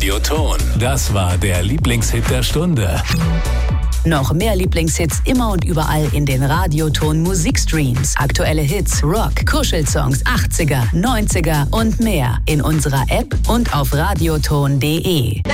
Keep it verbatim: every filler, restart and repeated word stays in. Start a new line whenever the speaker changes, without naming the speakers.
Radioton. Das war der Lieblingshit der Stunde.
Noch mehr Lieblingshits immer und überall in den Radioton Musikstreams. Aktuelle Hits, Rock, Kuschelsongs, achtziger, neunziger und mehr in unserer App und auf radioton punkt de.